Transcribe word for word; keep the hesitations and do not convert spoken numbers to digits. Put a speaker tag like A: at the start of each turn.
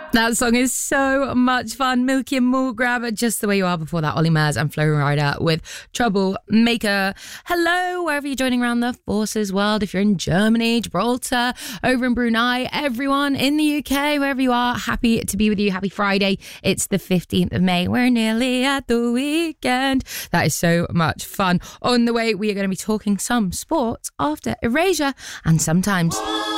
A: That song is so much fun. Milky and Mulgrab, Just the Way You Are. Before that, Ollie Murs and Flo Rida with Troublemaker. Hello, wherever you're joining around the Forces world. If you're in Germany, Gibraltar, over in Brunei, everyone in the U K, wherever you are, happy to be with you. Happy Friday. It's the fifteenth of May. We're nearly at the weekend. That is so much fun. On the way, we are going to be talking some sports after Erasure and Sometimes.